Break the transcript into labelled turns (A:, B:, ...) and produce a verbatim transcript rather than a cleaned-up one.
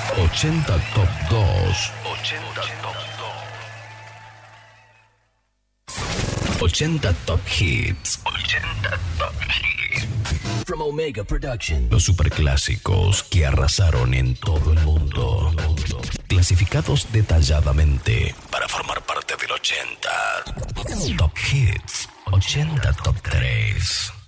A: ochenta Top dos. ochenta Top dos. ochenta Top Hits. ochenta Top Hits. From Omega Production. Los superclásicos que arrasaron en todo el mundo. Clasificados detalladamente para formar parte del ochenta. Top Hits. ochenta Top tres.